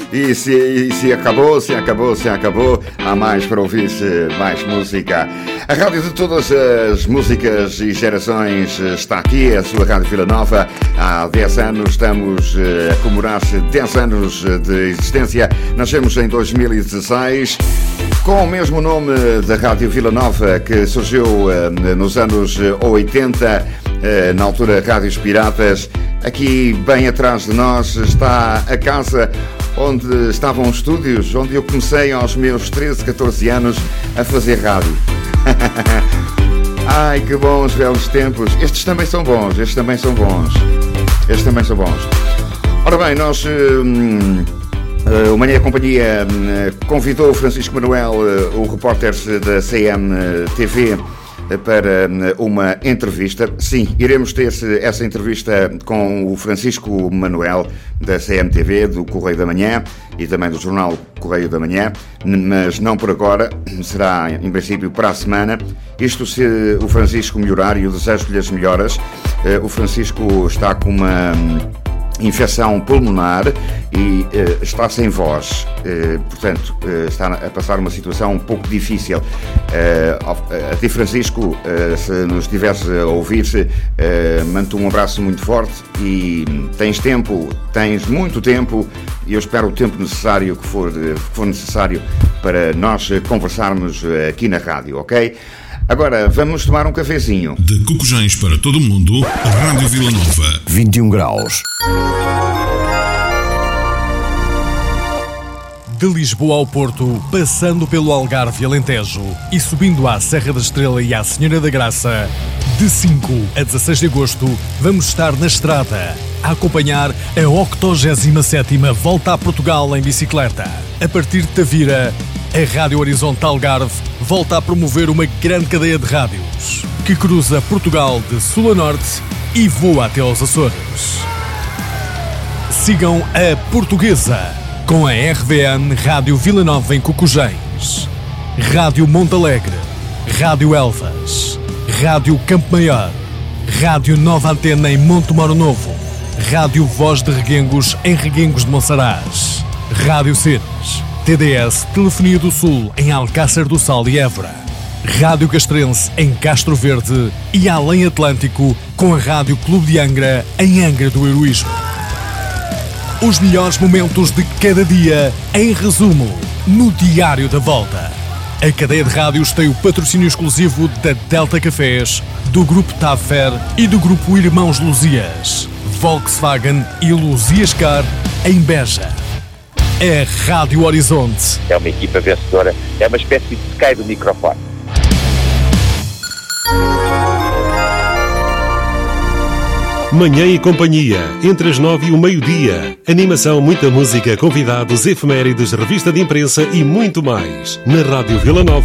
E se acabou, há mais para ouvir-se, mais música. A rádio de todas as músicas e gerações está aqui, a sua Rádio Vila Nova. Há 10 anos estamos a comemorar-se 10 anos de existência. Nascemos em 2016, com o mesmo nome da Rádio Vila Nova, que surgiu nos anos 80, na altura Rádios Piratas. Aqui bem atrás de nós está a casa onde estavam os estúdios, onde eu comecei aos meus 13, 14 anos a fazer rádio. Ai, que bons velhos tempos. Estes também são bons. Ora bem, nós... o Manhã Companhia convidou o Francisco Manuel, o repórter da CMTV, para uma entrevista. Sim, iremos ter essa entrevista com o Francisco Manuel da CMTV, do Correio da Manhã e também do jornal Correio da Manhã, mas não por agora, será em princípio para a semana. Isto se o Francisco melhorar, e eu desejo-lhe as melhoras. O Francisco está com uma infecção pulmonar e está sem voz, portanto está a passar uma situação um pouco difícil. A ti, Francisco, se nos estivesse a ouvir-se, mando-te um abraço muito forte e tens muito tempo, e eu espero o tempo necessário que for necessário para nós conversarmos aqui na rádio, ok? Agora, vamos tomar um cafezinho. De Cocujães para todo o mundo, Rádio Vila Nova. 21 graus. De Lisboa ao Porto, passando pelo Algarve e Alentejo e subindo à Serra da Estrela e à Senhora da Graça, de 5 a 16 de agosto, vamos estar na estrada a acompanhar a 87ª Volta a Portugal em bicicleta. A partir de Tavira, a Rádio Horizonte Algarve volta a promover uma grande cadeia de rádios que cruza Portugal de sul a norte e voa até aos Açores. Sigam a Portuguesa com a RVN Rádio Vila Nova em Cocujães, Rádio Montalegre, Rádio Elvas, Rádio Campo Maior, Rádio Nova Antena em Montemoro Novo, Rádio Voz de Reguengos em Reguengos de Monsaraz, Rádio Sines, TDS Telefonia do Sul em Alcácer do Sal e Évora, Rádio Castrense em Castro Verde e Além Atlântico com a Rádio Clube de Angra em Angra do Heroísmo. Os melhores momentos de cada dia em resumo no Diário da Volta. A cadeia de rádios tem o patrocínio exclusivo da Delta Cafés, do Grupo Taffer e do Grupo Irmãos Luzias, Volkswagen e Luzias Car em Beja. É Rádio Horizonte. É uma equipa vencedora, é uma espécie de Sky do microfone. Manhã e Companhia, entre as 9 e o meio-dia. Animação, muita música, convidados, efemérides, revista de imprensa e muito mais. Na Rádio Vila Nova.